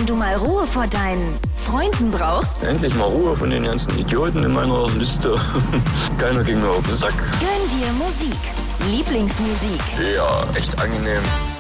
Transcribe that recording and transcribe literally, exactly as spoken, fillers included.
wenn du mal Ruhe vor deinen Freunden brauchst? Endlich mal Ruhe von den ganzen Idioten in meiner Liste. Keiner ging mir auf den Sack. Gönn dir Musik. Lieblingsmusik. Ja, echt angenehm.